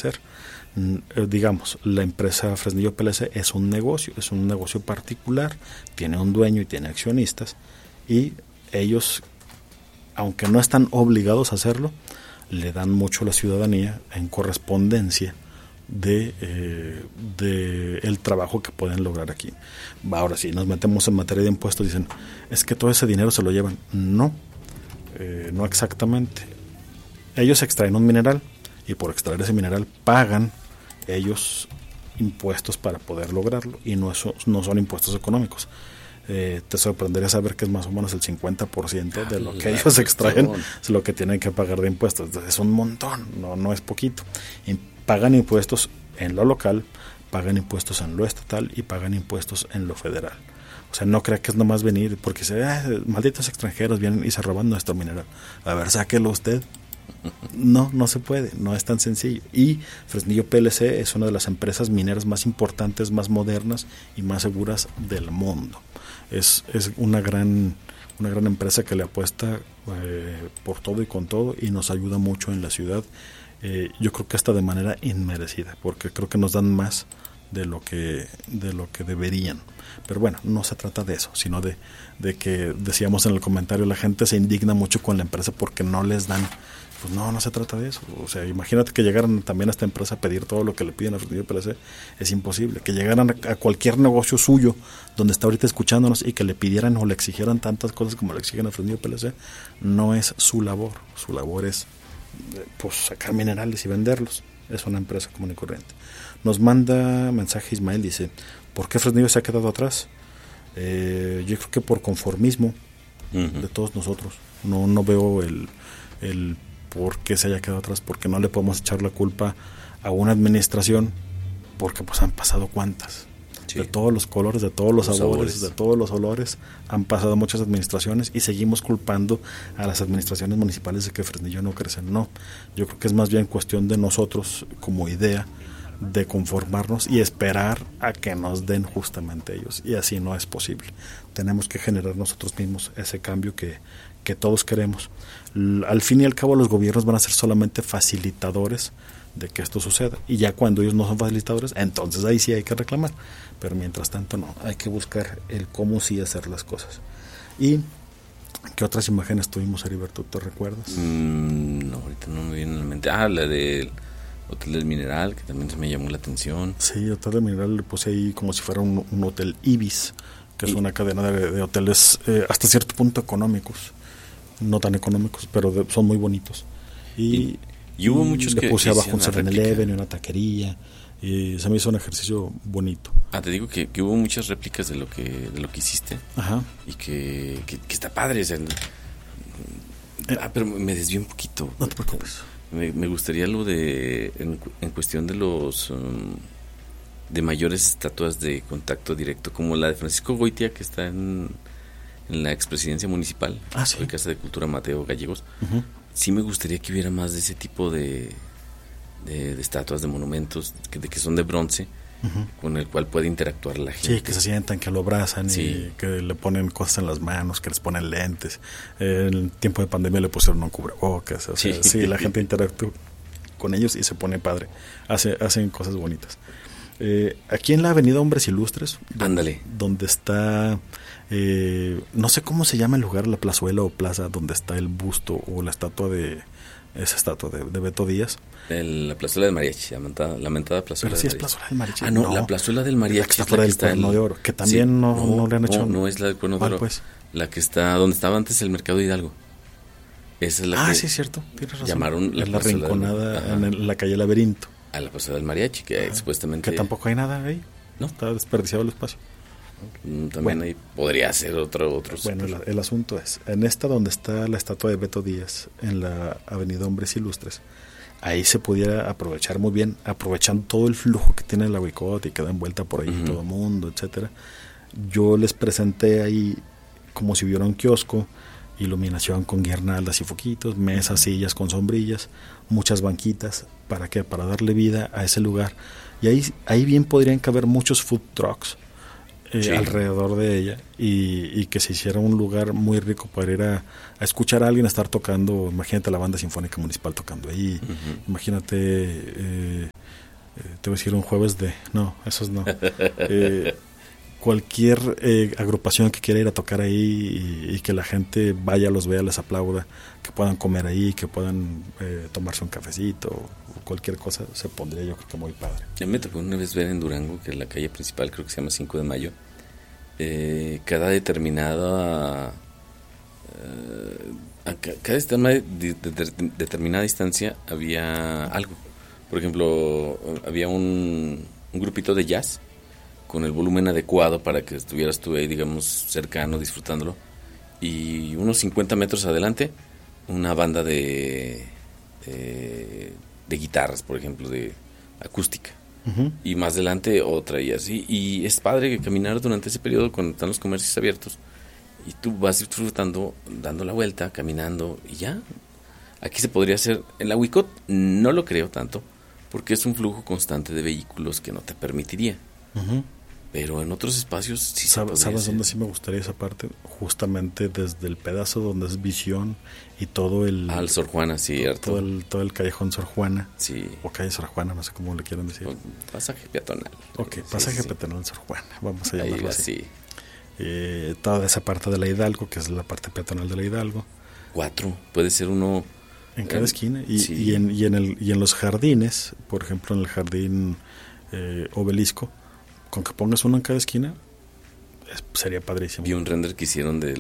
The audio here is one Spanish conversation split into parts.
hacer. Digamos, la empresa Fresnillo PLC es un negocio particular, tiene un dueño y tiene accionistas, y ellos, aunque no están obligados a hacerlo, le dan mucho a la ciudadanía en correspondencia de el trabajo que pueden lograr aquí. Ahora, si nos metemos en materia de impuestos, dicen, es que todo ese dinero se lo llevan. No exactamente. Ellos extraen un mineral y por extraer ese mineral pagan ellos impuestos para poder lograrlo, y no son impuestos económicos. Te sorprendería saber que es más o menos el 50% de lo que ellos extraen es lo que tienen que pagar de impuestos. Entonces es un montón, no es poquito. Y pagan impuestos en lo local, pagan impuestos en lo estatal y pagan impuestos en lo federal. O sea, no crea que es nomás venir porque malditos extranjeros vienen y se roban nuestro mineral. A ver, sáquelo usted. No se puede, no es tan sencillo. Y Fresnillo PLC es una de las empresas mineras más importantes, más modernas y más seguras del mundo. Es una gran empresa que le apuesta por todo y con todo, y nos ayuda mucho en la ciudad. Yo creo que hasta de manera inmerecida, porque creo que nos dan más de lo que deberían. Pero bueno, no se trata de eso, sino de que, decíamos en el comentario, la gente se indigna mucho con la empresa porque no les dan. Pues no se trata de eso. O sea, imagínate que llegaran también a esta empresa a pedir todo lo que le piden a Fresnillo PLC. Es imposible. Que llegaran a cualquier negocio suyo donde está ahorita escuchándonos y que le pidieran o le exigieran tantas cosas como le exigen a Fresnillo PLC, no es su labor. Su labor es pues sacar minerales y venderlos. Es una empresa común y corriente. Nos manda mensaje Ismael, dice, ¿por qué Fresnillo se ha quedado atrás? Yo creo que por conformismo de todos nosotros. No veo el por qué se haya quedado atrás, porque no le podemos echar la culpa a una administración, porque pues han pasado cuántas, de todos los colores, de todos los sabores, de todos los olores, han pasado muchas administraciones y seguimos culpando a las administraciones municipales de que Fresnillo no crece. No, yo creo que es más bien cuestión de nosotros como idea de conformarnos y esperar a que nos den justamente ellos, y así no es posible. Tenemos que generar nosotros mismos ese cambio que todos queremos. Al fin y al cabo los gobiernos van a ser solamente facilitadores de que esto suceda, y ya cuando ellos no son facilitadores, entonces ahí sí hay que reclamar, pero mientras tanto no, hay que buscar el cómo sí hacer las cosas. ¿Y qué otras imágenes tuvimos, Heriberto? ¿Te recuerdas? No, ahorita no me viene a la mente. La del Hotel del Mineral, que también se me llamó la atención. Sí, Hotel del Mineral le puse ahí como si fuera un hotel Ibis, que es una cadena de hoteles hasta cierto punto económicos, no tan económicos, pero son muy bonitos. Y hubo muchos le que puse abajo un 7-Eleven y una taquería, y se me hizo un ejercicio bonito. Te digo que hubo muchas réplicas de lo que hiciste. Ajá. Y que está padre, o sea, pero me desvié un poquito. No te preocupes. Me gustaría lo de en cuestión de los de mayores estatuas de contacto directo, como la de Francisco Goitia, que está en la expresidencia municipal, sí. la Casa de Cultura Mateo Gallegos. Uh-huh. Sí me gustaría que hubiera más de ese tipo de estatuas, de monumentos que son de bronce, uh-huh, con el cual puede interactuar la gente. Sí, que se sientan, que lo abrazan, sí, y que le ponen cosas en las manos, que les ponen lentes. En el tiempo de pandemia le pusieron un cubrebocas. O sea, sí, la gente interactúa con ellos y se pone padre. Hacen cosas bonitas. Aquí en la Avenida Hombres Ilustres, ándale, donde está, no sé cómo se llama el lugar, la plazuela o plaza donde está el busto o la estatua de Beto Díaz. La plazuela del mariachi, la mentada plazuela. Pero sí es plazuela del mariachi. No, la plazuela del mariachi. La que está fuera del Cuerno de Oro, que también sí, no le han hecho. No es la del Cuerno de Oro. Pues? La que está donde estaba antes el Mercado Hidalgo. Esa es la que sí, es cierto. Tienes razón. Llamaron la rinconada en la calle Laberinto. A la plazuela del mariachi, que supuestamente. Que tampoco hay nada ahí. No. Está desperdiciado el espacio. También ahí podría ser otro. Bueno, el asunto es, en esta donde está la estatua de Beto Díaz, en la Avenida Hombres Ilustres, ahí se pudiera aprovechar muy bien, aprovechando todo el flujo que tiene el Huicote y que da envuelta por ahí, uh-huh, todo el mundo, etcétera. Yo les presenté ahí como si hubiera un kiosco, iluminación con guirnaldas y foquitos, mesas, sillas con sombrillas, muchas banquitas. ¿Para qué? Para darle vida a ese lugar. Y ahí bien podrían caber muchos food trucks alrededor de ella, y que se hiciera un lugar muy rico para ir a escuchar a alguien estar tocando. Imagínate la banda sinfónica municipal tocando ahí, uh-huh, imagínate te voy a decir un jueves no, esos no. Cualquier agrupación que quiera ir a tocar ahí y que la gente vaya, los vea, les aplauda, que puedan comer ahí, que puedan tomarse un cafecito o cualquier cosa, se pondría yo creo que muy padre. Ya me tocó una vez ver en Durango, que la calle principal creo que se llama 5 de Mayo, cada determinada determinada distancia había algo. Por ejemplo, había un grupito de jazz con el volumen adecuado para que estuvieras tú ahí, digamos, cercano, disfrutándolo. Y unos 50 metros adelante, una banda de guitarras, por ejemplo, de acústica. Uh-huh. Y más adelante otra y así. Y es padre caminar durante ese periodo cuando están los comercios abiertos. Y tú vas disfrutando, dando la vuelta, caminando y ya. Aquí se podría hacer. En la Huicot no lo creo tanto, porque es un flujo constante de vehículos que no te permitiría. Uh-huh. Pero en otros espacios sí se podría. ¿Sabes dónde sí me gustaría esa parte? Justamente desde el pedazo donde es Visión y todo el... Al Sor Juana, cierto. Todo el callejón Sor Juana. Sí. O calle Sor Juana, no sé cómo le quieren decir. O pasaje peatonal. Ok, pasaje peatonal Sor Juana, vamos a llamarlo así. Sí. Toda esa parte de la Hidalgo, que es la parte peatonal de la Hidalgo. 4, puede ser uno... En cada esquina. Y en los jardines, por ejemplo, en el jardín Obelisco, con que pongas uno en cada esquina, sería padrísimo. Vi un render que hicieron de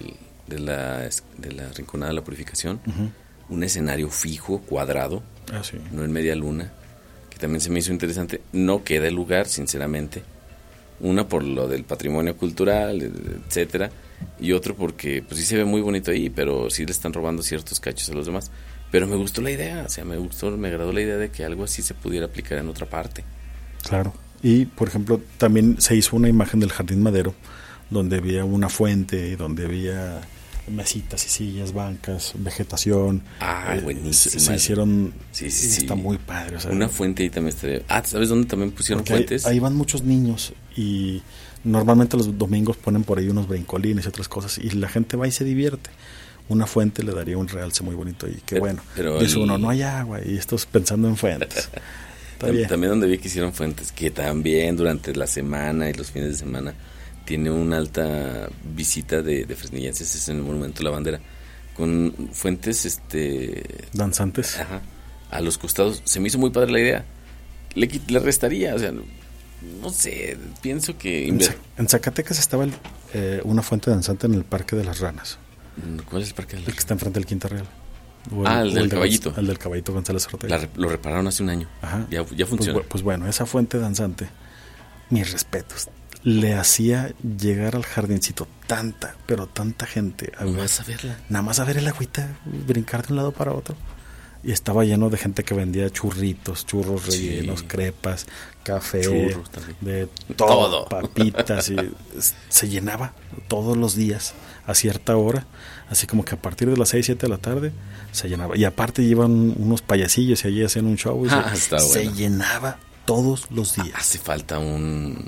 la Rinconada de la Purificación, uh-huh. Un escenario fijo, cuadrado, sí. No en media luna, que también se me hizo interesante. No queda el lugar, sinceramente. Una por lo del patrimonio cultural, etcétera, y otro porque pues sí se ve muy bonito ahí, pero sí le están robando ciertos cachos a los demás. Pero me gustó la idea, o sea, me agradó la idea de que algo así se pudiera aplicar en otra parte. Claro. Y, por ejemplo, también se hizo una imagen del Jardín Madero, donde había una fuente, donde había mesitas y sillas, bancas, vegetación. Buenísimo. Se hicieron... Sí. Está muy padre. O sea, una fuente ahí también estaría... ¿sabes dónde también pusieron fuentes? Ahí van muchos niños y normalmente los domingos ponen por ahí unos brincolines y otras cosas y la gente va y se divierte. Una fuente le daría un realce muy bonito y qué bueno. Pero dice uno, no hay agua y estás pensando en fuentes. También donde vi que hicieron fuentes, que también durante la semana y los fines de semana tiene una alta visita de fresnillenses, es en el Monumento de la Bandera, con fuentes danzantes. Ajá, a los costados. Se me hizo muy padre la idea. Le restaría, o sea, no sé, pienso que... En Zacatecas estaba una fuente danzante en el Parque de las Ranas. ¿Cuál es el Parque de las Ranas? El que está enfrente del Quinta Real. El del Caballito. El del Caballito González Ortega. Lo repararon hace un año. Ajá. Ya funciona. Pues bueno, esa fuente danzante, mis respetos, le hacía llegar al jardincito tanta gente. Nada más a ver el agüita, brincar de un lado para otro. Y estaba lleno de gente que vendía churros rellenos, crepas, café, de todo, papitas. Y se llenaba todos los días a cierta hora, así como que a partir de las 6, 7 de la tarde se llenaba. Y aparte iban unos payasillos y allí hacían un show. Y se llenaba todos los días. Hace falta un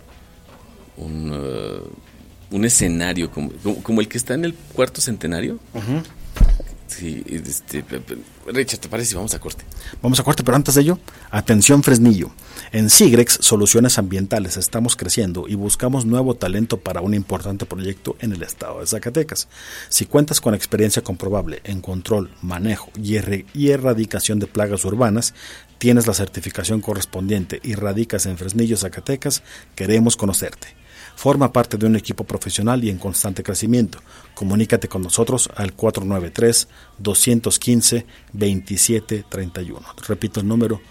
escenario como el que está en el cuarto centenario. Uh-huh. Sí, Richard, ¿te parece si vamos a corte? Vamos a corte, pero antes de ello, atención Fresnillo. En Sigrex Soluciones Ambientales estamos creciendo y buscamos nuevo talento para un importante proyecto en el estado de Zacatecas. Si cuentas con experiencia comprobable en control, manejo y erradicación de plagas urbanas, tienes la certificación correspondiente y radicas en Fresnillo, Zacatecas, queremos conocerte. Forma parte de un equipo profesional y en constante crecimiento. Comunícate con nosotros al 493-215-2731. Repito el número,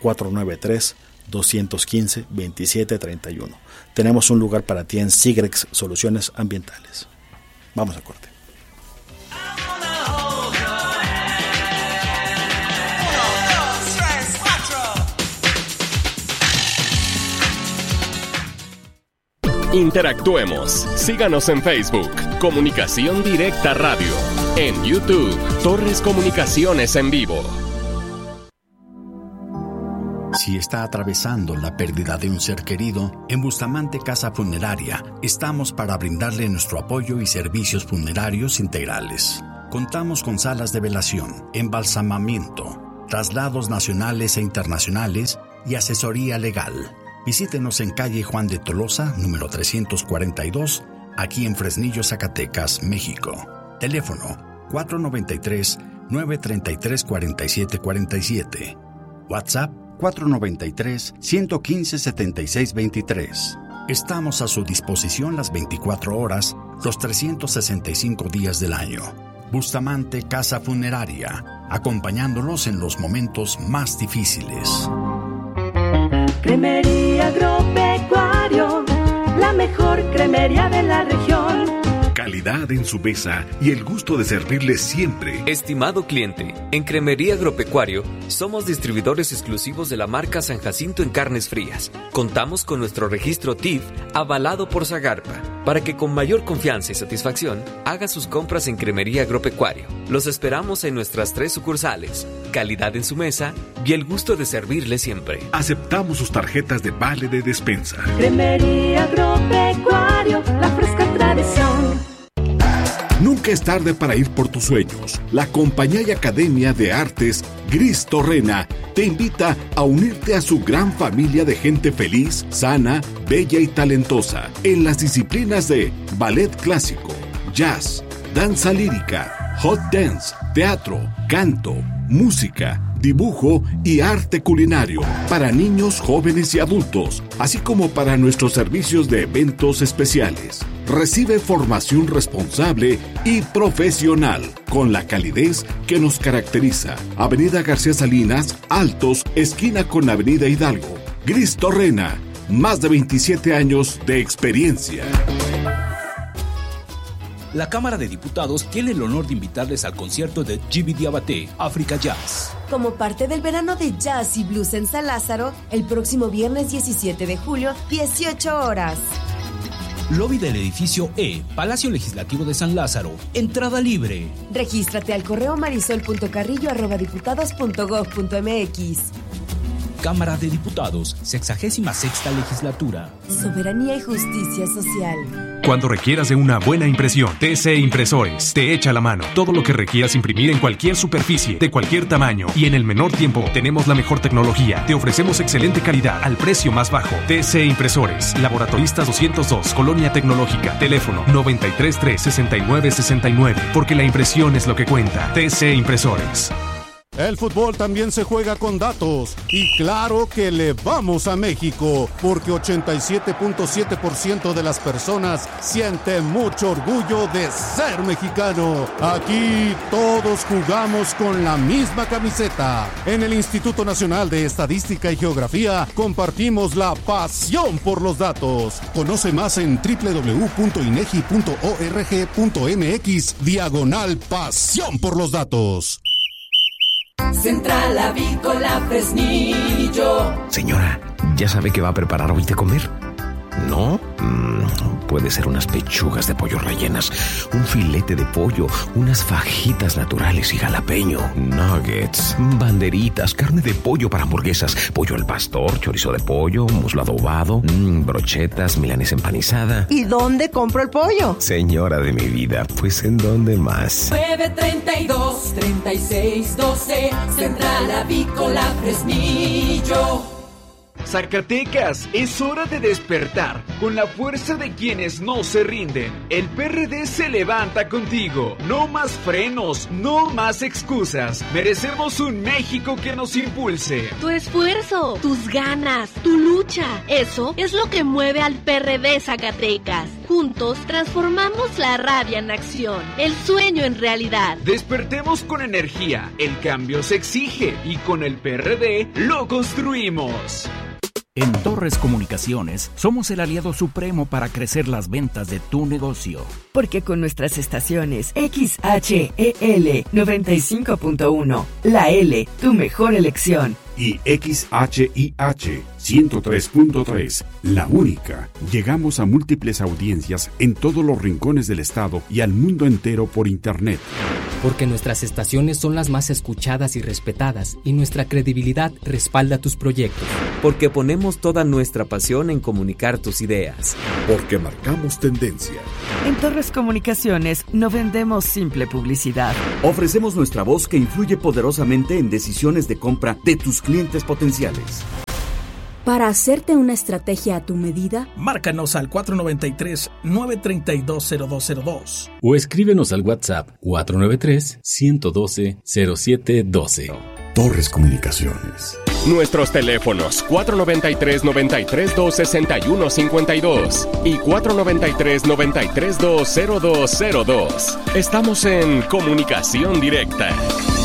493-215-2731. Tenemos un lugar para ti en Sigrex Soluciones Ambientales. Vamos a corte. Interactuemos. Síganos en Facebook, Comunicación Directa Radio. En YouTube, Torres Comunicaciones en Vivo. Si está atravesando la pérdida de un ser querido, en Bustamante Casa Funeraria estamos para brindarle nuestro apoyo y servicios funerarios integrales. Contamos con salas de velación, embalsamamiento, traslados nacionales e internacionales y asesoría legal. Visítenos en calle Juan de Tolosa, número 342, aquí en Fresnillo, Zacatecas, México. Teléfono 493-933-4747. WhatsApp 493-115-7623. Estamos a su disposición las 24 horas, los 365 días del año. Bustamante Casa Funeraria, acompañándolos en los momentos más difíciles. Cremería Agropecuario, la mejor cremería de la región. Calidad en su mesa y el gusto de servirle siempre. Estimado cliente, en Cremería Agropecuario somos distribuidores exclusivos de la marca San Jacinto en carnes frías. Contamos con nuestro registro TIF avalado por Zagarpa, para que con mayor confianza y satisfacción haga sus compras en Cremería Agropecuario. Los esperamos en nuestras 3 sucursales. Calidad en su mesa y el gusto de servirle siempre. Aceptamos sus tarjetas de vale de despensa. Cremería Agropecuario, la fresca tradición. Nunca es tarde para ir por tus sueños. La Compañía y Academia de Artes Gris Torrena te invita a unirte a su gran familia de gente feliz, sana, bella y talentosa en las disciplinas de ballet clásico, jazz, danza lírica, hot dance, teatro, canto, música, dibujo y arte culinario para niños, jóvenes y adultos, así como para nuestros servicios de eventos especiales. Recibe formación responsable y profesional con la calidez que nos caracteriza. Avenida García Salinas, Altos, esquina con Avenida Hidalgo. Gris Torrena, más de 27 años de experiencia. La Cámara de Diputados tiene el honor de invitarles al concierto de Djiby Diabaté, África Jazz. Como parte del verano de jazz y blues en San Lázaro, el próximo viernes 17 de julio, 18 horas. Lobby del edificio E, Palacio Legislativo de San Lázaro. Entrada libre. Regístrate al correo marisol.carrillo@diputados.gov.mx. Cámara de Diputados, 66ª Legislatura. Soberanía y justicia social. Cuando requieras de una buena impresión, TC Impresores te echa la mano. Todo lo que requieras imprimir en cualquier superficie, de cualquier tamaño y en el menor tiempo. Tenemos la mejor tecnología. Te ofrecemos excelente calidad al precio más bajo. TC Impresores, Laboratoristas 202, Colonia Tecnológica. Teléfono 933-6969. Porque la impresión es lo que cuenta. TC Impresores. El fútbol también se juega con datos y claro que le vamos a México porque 87.7% de las personas siente mucho orgullo de ser mexicano. Aquí todos jugamos con la misma camiseta. En el Instituto Nacional de Estadística y Geografía compartimos la pasión por los datos. Conoce más en www.inegi.org.mx/pasión por los datos. Central Avícola Fresnillo. Señora, ¿ya sabe qué va a preparar hoy de comer? ¿No? Puede ser unas pechugas de pollo rellenas, un filete de pollo, unas fajitas naturales y jalapeño, nuggets, banderitas, carne de pollo para hamburguesas, pollo al pastor, chorizo de pollo, muslo adobado, brochetas, milanesa empanizada. ¿Y dónde compro el pollo? Señora de mi vida, pues ¿en dónde más? 932-3612, Central Avícola Fresnillo. Zacatecas, es hora de despertar con la fuerza de quienes no se rinden. El PRD se levanta contigo. No más frenos, no más excusas. Merecemos un México que nos impulse. Tu esfuerzo, tus ganas, tu lucha, eso es lo que mueve al PRD Zacatecas. Juntos transformamos la rabia en acción, el sueño en realidad. Despertemos con energía. El cambio se exige y con el PRD lo construimos. En Torres Comunicaciones somos el aliado supremo para crecer las ventas de tu negocio. Porque con nuestras estaciones XHEL 95.1, la L, tu mejor elección. Y XHIH 103.3, la única. Llegamos a múltiples audiencias en todos los rincones del estado y al mundo entero por internet. Porque nuestras estaciones son las más escuchadas y respetadas y nuestra credibilidad respalda tus proyectos. Porque ponemos toda nuestra pasión en comunicar tus ideas. Porque marcamos tendencia. En Torres Comunicaciones no vendemos simple publicidad. Ofrecemos nuestra voz que influye poderosamente en decisiones de compra de tus clientes potenciales. Para hacerte una estrategia a tu medida, márcanos al 493-932-0202 o escríbenos al WhatsApp 493-112-0712. Torres Comunicaciones. Nuestros teléfonos 493-932-6152 y 493-932-0202. Estamos en Comunicación Directa.